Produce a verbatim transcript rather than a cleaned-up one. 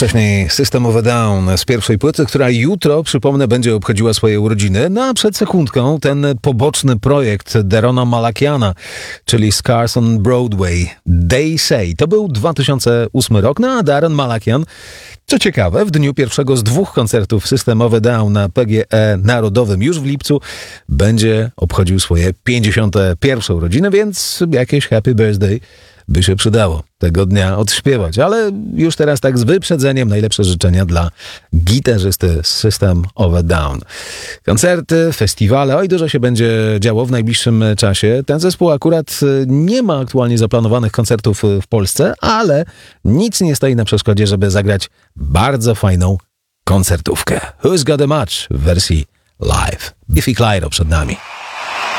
Wcześniej System of a Down z pierwszej płyty, która jutro, przypomnę, będzie obchodziła swoje urodziny. No a przed sekundką ten poboczny projekt Derona Malakiana, czyli Scars on Broadway, They Say. To był dwa tysiące ósmy rok, no a Daron Malakian, co ciekawe, w dniu pierwszego z dwóch koncertów System of a Down na P G E Narodowym już w lipcu będzie obchodził swoje pięćdziesiąte pierwsze urodziny, więc jakieś happy birthday by się przydało tego dnia odśpiewać, ale już teraz tak z wyprzedzeniem najlepsze życzenia dla gitarzysty System of a Down. Koncerty, festiwale, oj dużo się będzie działo w najbliższym czasie. Ten zespół akurat nie ma aktualnie zaplanowanych koncertów w Polsce, ale nic nie stoi na przeszkodzie, żeby zagrać bardzo fajną koncertówkę. Who's Got a Match w wersji live. Biffy Clyro przed nami.